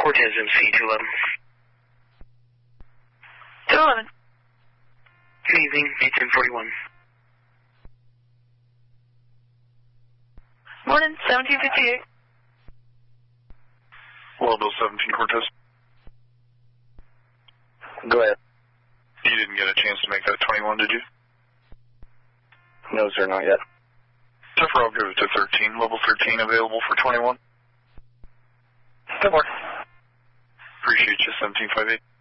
Cortez MC 211. 211. Good evening, 81041. Morning, 1758. Well, Bill 17 Cortez. Go ahead. You didn't get a chance to make that 21, did you? No, sir, not yet. Therefore, I'll give it to 13. Level 13 available for 21. Good morning. Appreciate you, 1758.